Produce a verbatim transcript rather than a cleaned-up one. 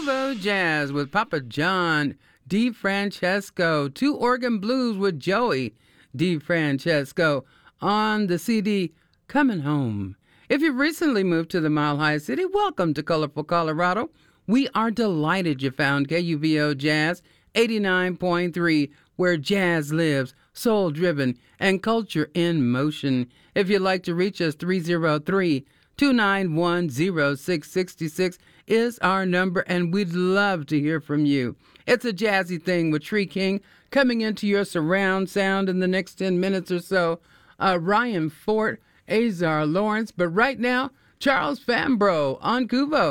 Kuvo Jazz with Papa John DeFrancesco. Two Organ Blues with Joey DeFrancesco on the C D Coming Home. If you've recently moved to the Mile High City, welcome to Colorful Colorado. We are delighted you found K U V O Jazz eighty-nine point three, where jazz lives, soul-driven, and culture in motion. If you'd like to reach us, three oh three, two nine one, oh six six six is our number, and we'd love to hear from you. It's a jazzy thing with Tree King coming into your surround sound in the next ten minutes or so. Uh, Ryan Fort, Azar Lawrence, but right now, Charles Fambro on Kuvo.